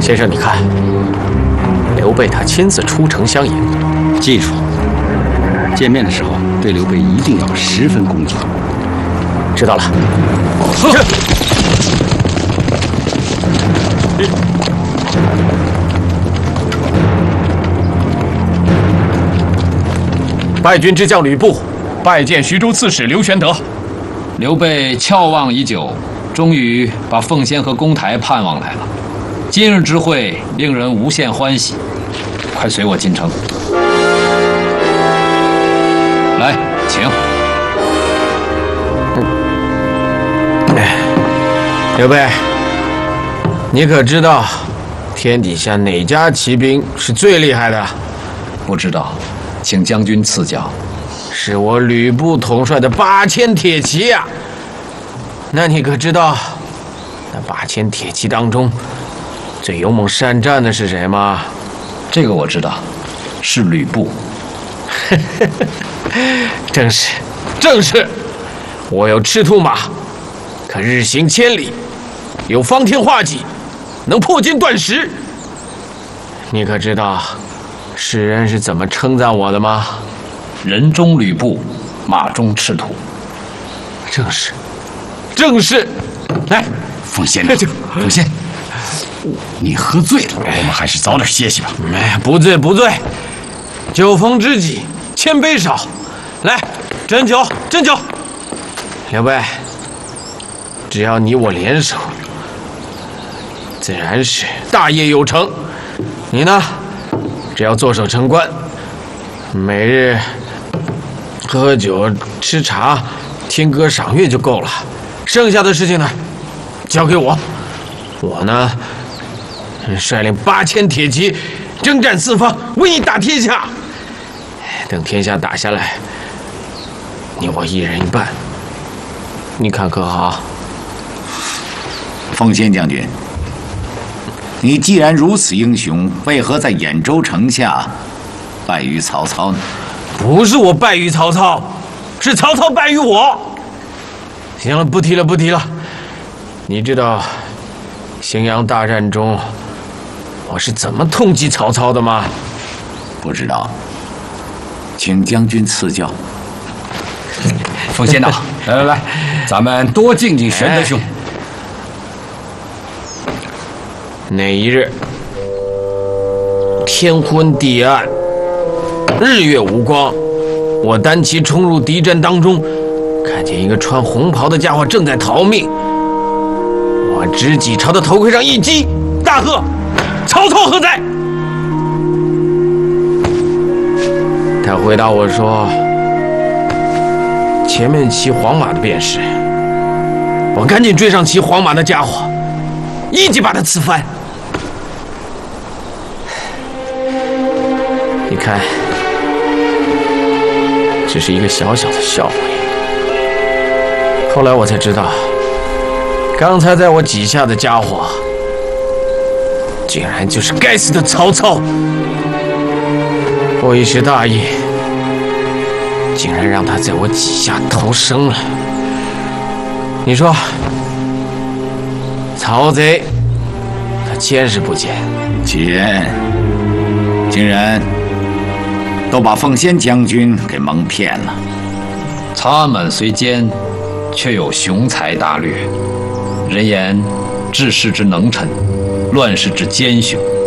先生，你看，刘备他亲自出城相迎， 记住，见面的时候对刘备一定要十分恭敬。 知道了。败军之将吕布，拜见徐州刺史刘玄德。 刘备翘望已久，终于把奉先和公台盼望来了。今日之会令人无限欢喜，快随我进城。来，请。 刘备，你可知道天底下哪家骑兵是最厉害的？ 不知道，请将军赐教。 是我吕布统帅的8000铁骑呀！那你可知道，那8000铁骑当中最勇猛善战的是谁吗？ 这个我知道，是吕布。 正是，正是。我有赤兔马，可日行千里；有方天画戟，能破金断石。你可知道世人是怎么称赞我的吗？ 人中吕布，马中赤兔。 正是，正是。来， 奉先生，奉先，你喝醉了，我们还是早点歇息吧。 哎，不醉不醉，酒逢知己千杯少。来，斟酒，斟酒。刘备，只要你我联手，自然是大业有成。你呢，只要坐守城关，每日喝酒吃茶，听歌赏月就够了。剩下的事情呢，交给我。我呢，率领8000铁骑，征战四方，为你打天下。等天下打下来，你我一人一半，你看可好？ 奉先将军，你既然如此英雄，为何在兖州城下败于曹操呢？ 不是我败于曹操，是曹操败于我。行了，不提了，不提了。你知道荥阳大战中我是怎么痛击曹操的吗？ 不知道，请将军赐教。 奉先呐，来，咱们多敬敬玄德兄。 那一日，天昏地暗，日月无光，我单骑冲入敌阵当中，看见一个穿红袍的家伙正在逃命。我执戟朝他头盔上一击，大喝：“曹操何在？”他回答我说：“前面骑黄马的便是。”我赶紧追上骑黄马的家伙，一击把他刺翻。你看，只是一个小小的笑话。后来我才知道，刚才在我戟下的家伙，竟然就是该死的曹操。我一时大意，竟然让他在我戟下逃生了。你说，曹贼他奸是不奸？ 奸，竟然都把奉先将军给蒙骗了。 他们虽奸，却有雄才大略。人言治世之能臣，乱世之奸雄。